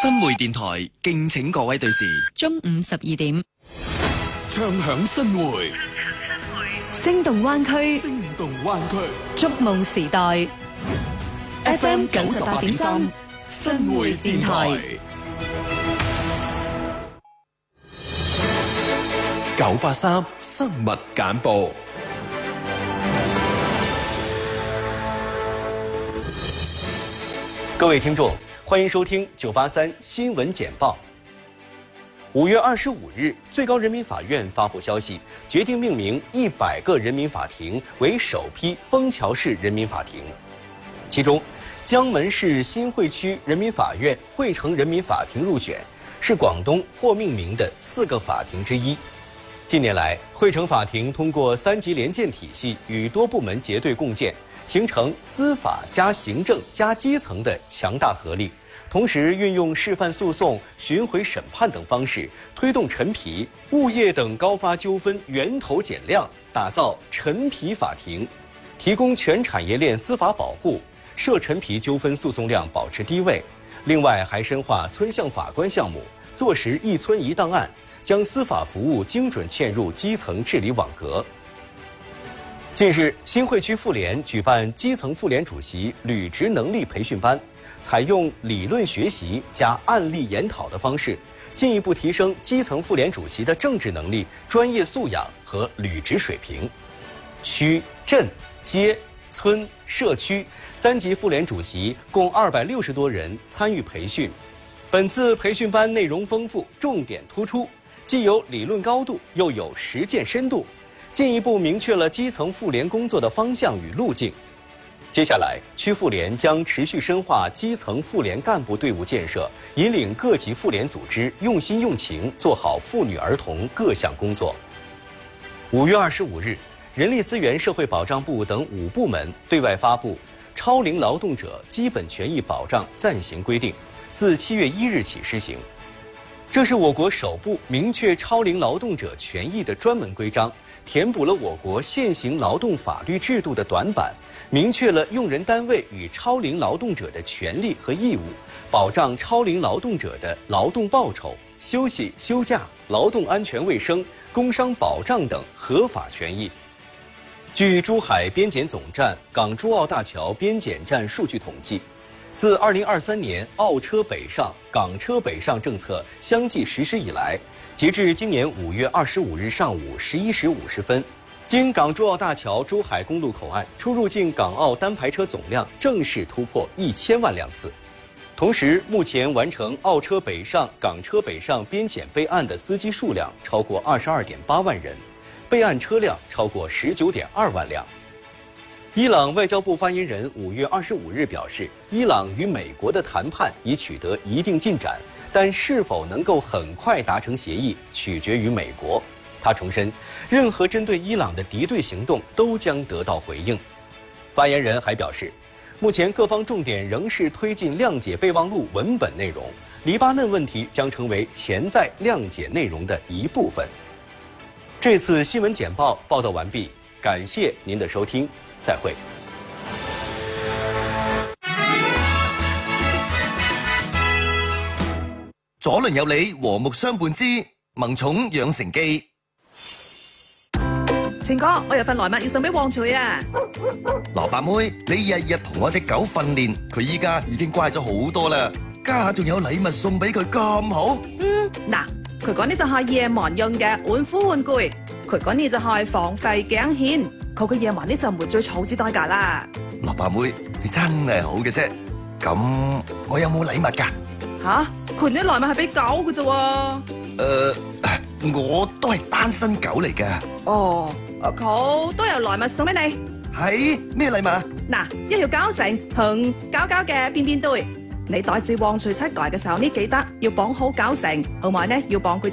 新會電台敬請各位對視。 中午12點， 唱響新會， 聲動灣區， 聲動灣區， 觸夢時代。FM 98.3，新會電台。 983新聞簡報。 各位聽眾，歡迎收聽983新聞簡報。5月25日，最高人民法院發布消息，決定命名100個人民法庭為首批楓橋市人民法庭。其中，江門市新會區人民法院惠城人民法庭入選，是廣東獲命名的4個法庭之一。近年來，惠城法庭通過3級聯建體系與多部門結對共建，形成司法加行政加基層的強大合力。同時，運用示範訴訟、巡迴審判等方式，推動陳皮、物業等高發糾紛源頭減量，打造陳皮法庭，提供全產業鏈司法保護，涉陳皮糾紛訴訟量保持低位。另外，還深化村項法官項目，坐實一村一檔案，將司法服務精準嵌入基層治理網格。近日，新會區婦聯舉辦基層婦聯主席履職能力培訓班，採用理論學習加案例研討的方式，進一步提升基層婦聯主席的政治能力、專業素養和履職水平。區、鎮、街、村、社區3級婦聯主席共260多人參與培訓。本次培訓班內容豐富，重點突出，既有理論高度，又有實踐深度，進一步明確了基層婦聯工作的方向與路徑。接下來，區婦聯將持續深化基層婦聯幹部隊伍建設，引領各級婦聯組織用心用情做好婦女兒童各項工作。5月25日，人力資源社會保障部等5部門對外發布《超齡勞動者基本權益保障暫行規定》，自7月1日起施行。這是我國首部明確超齡勞動者權益的專門規章，填補了我國現行勞動法律制度的短板，明確了用人單位與超齡勞動者的權利和義務，保障超齡勞動者的勞動報酬、休息、休假、勞動安全衛生、工傷保障等合法權益。據珠海邊檢總站港珠澳大橋邊檢站數據統計，自2023年澳車北上、港車北上政策相繼實施以來，截至今年5月25日上午11時50分，經港珠澳大橋珠海公路口岸出入境港澳單排車總量正式突破1000萬輛次。同時，目前完成澳車北上、港車北上邊檢備案的司機數量超過22.8萬人，備案車輛超過19.2萬輛。伊朗外交部發言人5月25日表示，伊朗與美國的談判已取得一定進展，但是否能夠很快達成協議，取決於美國。他重申，任何針對伊朗的敵對行動都將得到回應。發言人還表示，目前各方重點仍是推進諒解備忘錄文本內容，黎巴嫩問題將成為潛在諒解內容的一部分。這次新聞簡報報道完畢，感謝您的收聽。再會。 左鄰右里和睦相伴之萌寵養成記。 晴哥，我有份來物要送俾旺財啊！ 蘿蔔妹，你日日同我隻狗訓練，佢依家已經乖咗好多啦，家下仲有禮物送俾佢咁好。 嗱，佢講呢就係夜晚用嘅玩夫玩具，佢講呢就係防吠頸線。佢嘅夜晚呢就唔會最草之代價啦。 蘿蔔妹，你真係好嘅啫。咁我有冇禮物㗎？ 吓，佢啲禮物係俾狗嘅啫喎。 我都係單身狗嚟㗎。 哦，佢都有禮物送俾你。 係咩禮物啊？ 嗱，一條膠繩同膠嘅邊邊堆。你帶住旺財出街嘅時候呢，記得要綁好膠繩，同埋呢要綁佢